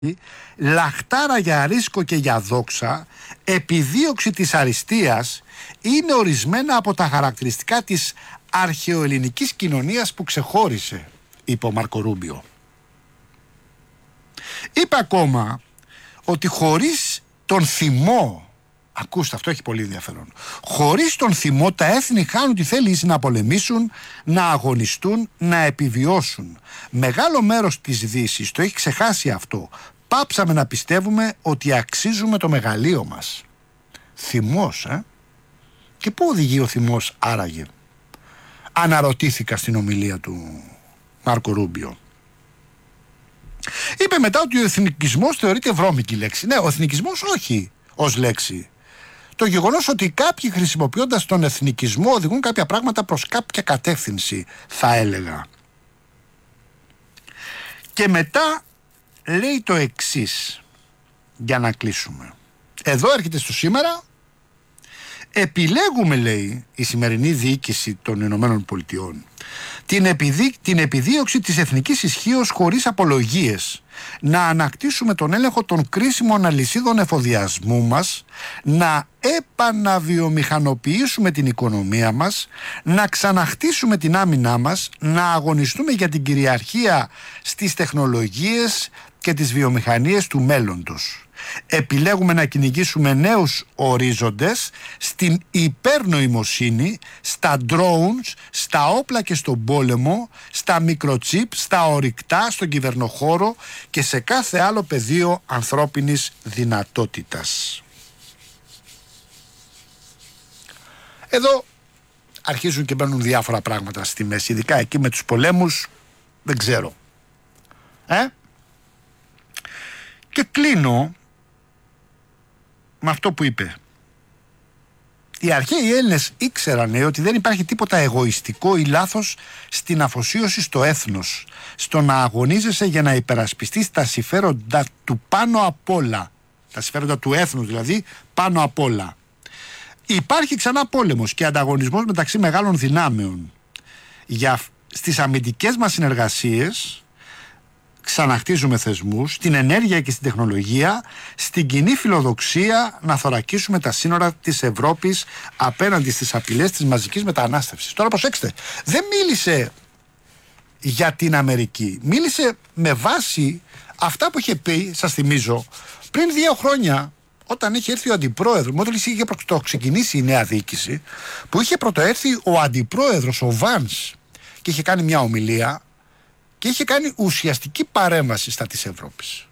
λαχτάρα για ρίσκο και για δόξα, επιδίωξη της αριστείας είναι ορισμένα από τα χαρακτηριστικά της αρχαιοελληνικής κοινωνίας που ξεχώρισε, είπε ο Μάρκο Ρούμπιο. Είπε ακόμα ότι χωρίς τον θυμό, ακούστε, αυτό έχει πολύ ενδιαφέρον, χωρίς τον θυμό τα έθνη χάνουν τη θέληση να πολεμήσουν, να αγωνιστούν, να επιβιώσουν. Μεγάλο μέρος της Δύσης το έχει ξεχάσει αυτό. Πάψαμε να πιστεύουμε ότι αξίζουμε το μεγαλείο μας. Θυμός, Και πού οδηγεί ο θυμός άραγε? Αναρωτήθηκα στην ομιλία του Μάρκο Ρούμπιο. Είπε μετά ότι ο εθνικισμός θεωρείται βρώμικη λέξη. Ναι, ο εθνικισμός όχι ως λέξη. Το γεγονός ότι κάποιοι χρησιμοποιώντας τον εθνικισμό οδηγούν κάποια πράγματα προς κάποια κατεύθυνση, θα έλεγα. Και μετά λέει το εξής, για να κλείσουμε. Εδώ έρχεται στο σήμερα. Επιλέγουμε, λέει, η σημερινή διοίκηση των Ηνωμένων Πολιτειών την επιδίωξη της εθνικής ισχύως χωρίς απολογίες, να ανακτήσουμε τον έλεγχο των κρίσιμων αλυσίδων εφοδιασμού μας, να επαναβιομηχανοποιήσουμε την οικονομία μας, να ξαναχτίσουμε την άμυνά μας, να αγωνιστούμε για την κυριαρχία στις τεχνολογίες και τις βιομηχανίες του μέλλοντος. Επιλέγουμε να κυνηγήσουμε νέους ορίζοντες στην υπερνοημοσύνη, στα drones, στα όπλα και στον πόλεμο, στα μικροτσίπ, στα ορυκτά, στον κυβερνοχώρο και σε κάθε άλλο πεδίο ανθρώπινης δυνατότητας. Εδώ αρχίζουν και μπαίνουν διάφορα πράγματα στη μέση, ειδικά εκεί με τους πολέμους, δεν ξέρω. Και κλείνω με αυτό που είπε. Οι αρχαίοι Έλληνες ήξεραν ότι δεν υπάρχει τίποτα εγωιστικό ή λάθος στην αφοσίωση στο έθνος, στο να αγωνίζεσαι για να υπερασπιστείς τα συμφέροντα του πάνω απ' όλα, τα συμφέροντα του έθνους δηλαδή πάνω απ' όλα. Υπάρχει ξανά πόλεμος και ανταγωνισμός μεταξύ μεγάλων δυνάμεων. Στις αμυντικές μας συνεργασίες ξαναχτίζουμε θεσμούς, στην ενέργεια και στην τεχνολογία, στην κοινή φιλοδοξία να θωρακίσουμε τα σύνορα της Ευρώπης απέναντι στις απειλές της μαζικής μετανάστευσης. Τώρα προσέξτε, δεν μίλησε για την Αμερική, μίλησε με βάση αυτά που είχε πει, σας θυμίζω, πριν 2 χρόνια, όταν είχε έρθει ο αντιπρόεδρος, μόλις είχε ξεκινήσει η νέα διοίκηση, που είχε πρωτοέρθει ο αντιπρόεδρος, ο Βάνς, και είχε κάνει μια ομιλία και είχε κάνει ουσιαστική παρέμβαση στα της Ευρώπης.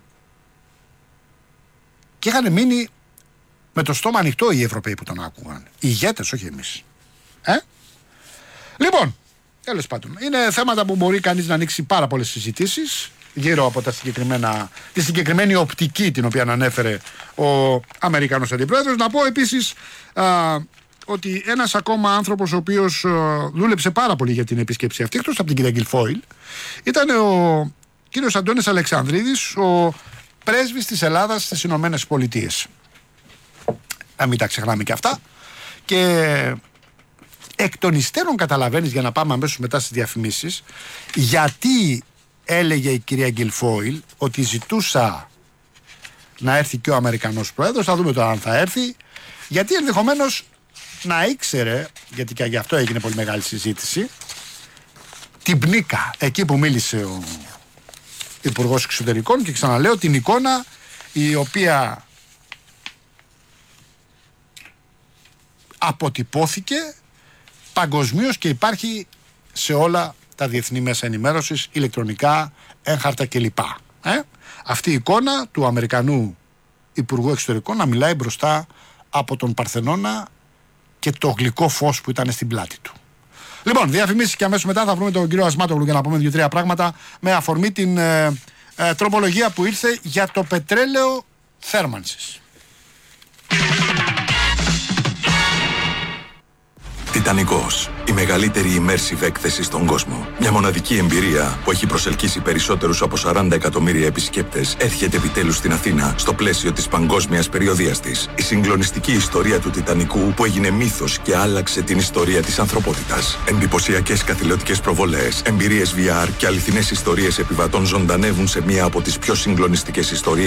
Και είχαν μείνει με το στόμα ανοιχτό οι Ευρωπαίοι που τον άκουγαν. Οι ηγέτες, όχι εμείς. Λοιπόν, τέλος πάντων, είναι θέματα που μπορεί κανείς να ανοίξει πάρα πολλές συζητήσεις γύρω από τη συγκεκριμένη οπτική την οποία ανέφερε ο Αμερικανός αντιπρόεδρος. Να πω επίσης ότι ένας ακόμα άνθρωπος ο οποίος δούλεψε πάρα πολύ για την επίσκεψη αυτή, εκτός από την κυρία Γκιλφόιλ, ήταν ο κύριος Αντώνης Αλεξανδρίδης, ο πρέσβης της Ελλάδας στις Ηνωμένες Πολιτείες. Να μην τα ξεχνάμε και αυτά. Και εκ των υστέρων καταλαβαίνεις, για να πάμε αμέσως μετά στις διαφημίσεις, γιατί έλεγε η κυρία Γκιλφόιλ ότι ζητούσα να έρθει και ο Αμερικανός πρόεδρος. Θα δούμε τώρα αν θα έρθει, γιατί ενδεχομένως να ήξερε, γιατί και γι' αυτό έγινε πολύ μεγάλη συζήτηση, την πνίκα εκεί που μίλησε ο Υπουργός Εξωτερικών, και ξαναλέω την εικόνα η οποία αποτυπώθηκε παγκοσμίως και υπάρχει σε όλα τα διεθνή μέσα ενημέρωσης, ηλεκτρονικά, έγχαρτα κλπ. Αυτή η εικόνα του Αμερικανού Υπουργού Εξωτερικών να μιλάει μπροστά από τον Παρθενώνα και το γλυκό φως που ήταν στην πλάτη του. Λοιπόν, διαφημίσεις και αμέσως μετά θα βρούμε τον κύριο Ασμάτογλου για να πούμε 2-3 πράγματα με αφορμή την τροπολογία που ήρθε για το πετρέλαιο θέρμανσης. Τιτανικός. Η μεγαλύτερη immersive έκθεση στον κόσμο. Μια μοναδική εμπειρία που έχει προσελκύσει περισσότερους από 40 εκατομμύρια επισκέπτες έρχεται επιτέλους στην Αθήνα στο πλαίσιο της παγκόσμιας περιοδείας της. Η συγκλονιστική ιστορία του Τιτανικού που έγινε μύθος και άλλαξε την ιστορία της ανθρωπότητας. Εντυπωσιακές καθηλωτικές προβολές, εμπειρίες VR και αληθινές ιστορίες επιβατών ζωντανεύουν σε μία από τις πιο συγκλονιστικές ιστορίες